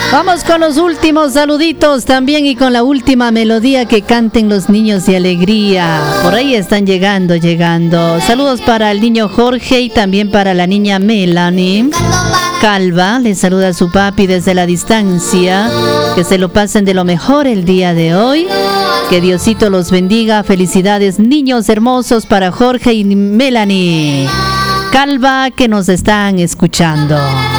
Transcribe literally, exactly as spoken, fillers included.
Vamos con los últimos saluditos también y con la última melodía que canten los niños de alegría. Por ahí están llegando, llegando. Saludos para el niño Jorge y también para la niña Melanie Calva. Les saluda a su papi desde la distancia. Que se lo pasen de lo mejor el día de hoy. Que Diosito los bendiga. Felicidades, niños hermosos, para Jorge y Melanie Calva, que nos están escuchando.